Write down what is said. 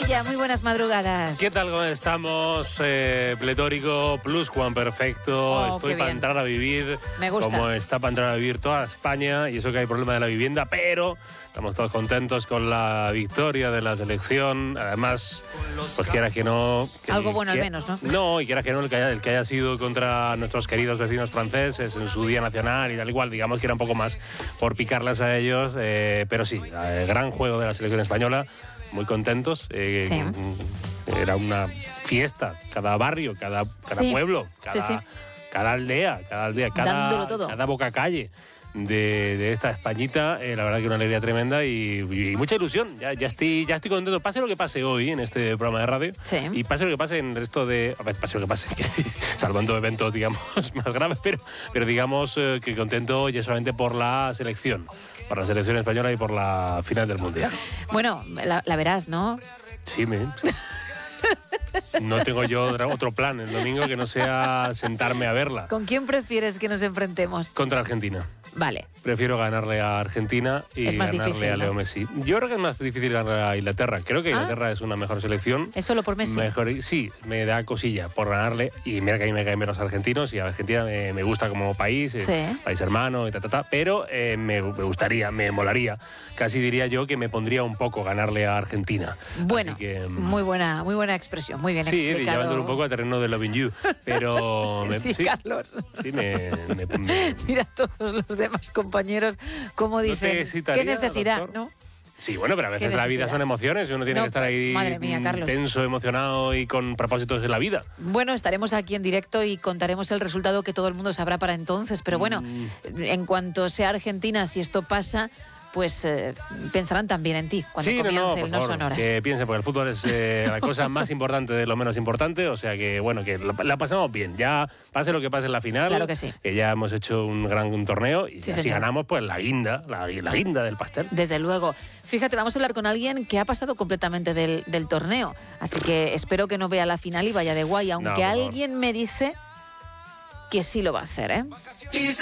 Sevilla, muy buenas madrugadas. ¿Qué tal? ¿Cómo estamos? Pletórico, plus Juan Perfecto. Estoy para entrar a vivir. Me gusta. Como está para entrar a vivir toda España. Y eso que hay problema de la vivienda, pero estamos todos contentos con la victoria de la selección. Además, pues quieras que no... Algo bueno al menos, ¿no? No, y quieras que no, el que haya sido contra nuestros queridos vecinos franceses en su Día Nacional y tal igual, digamos que era un poco más por picarles a ellos. Pero sí, gran juego de la selección española. Muy contentos. Sí. Era una fiesta. Cada barrio, cada Sí. pueblo, cada aldea, Dándolo todo. cada boca calle de esta Españita. La verdad que una alegría tremenda y mucha ilusión. Ya estoy contento. Pase lo que pase hoy en este programa de radio. Sí. Y pase lo que pase en el resto de... A ver, pase lo que pase, salvando eventos, digamos, más graves, pero digamos que contento ya solamente por la selección. Por la selección española y por la final del Mundial. Bueno, la verás, ¿no? Sí, no tengo yo otro plan el domingo que no sea sentarme a verla. ¿Con quién prefieres que nos enfrentemos? Contra Argentina. Vale. Prefiero ganarle a Argentina y Es más ganarle difícil, a Leo ¿no? Messi. Yo creo que es más difícil ganar a Inglaterra. Creo que Inglaterra es una mejor selección. ¿Es solo por Messi? Sí, me da cosilla por ganarle. Y mira que a mí me caen menos argentinos y a Argentina me gusta como país, país hermano y pero me gustaría, me molaría. Casi diría yo que me pondría un poco ganarle a Argentina. Bueno, así que, muy buena expresión, muy bien explicado. Sí, llevándolo un poco a terreno de Loving You. Pero... sí, Carlos. Sí, Mira a todos los demás compañeros cómo dicen, qué necesidad, doctor? ¿no? Sí, bueno, pero a veces la vida son emociones y uno tiene que estar ahí madre mía, Carlos, tenso, emocionado y con propósitos en la vida. Bueno, estaremos aquí en directo y contaremos el resultado que todo el mundo sabrá para entonces, pero bueno, en cuanto sea Argentina, si esto pasa, pues pensarán también en ti cuando comience el No Sonoras. Que piensen, porque el fútbol es la cosa más importante de lo menos importante, o sea que, bueno, que la pasamos bien. Ya pase lo que pase en la final, claro que sí. Que ya hemos hecho un gran torneo y si ganamos, pues la guinda del pastel. Desde luego. Fíjate, vamos a hablar con alguien que ha pasado completamente del torneo, así que espero que no vea la final y vaya de guay, aunque alguien me dice que sí lo va a hacer, ¿eh?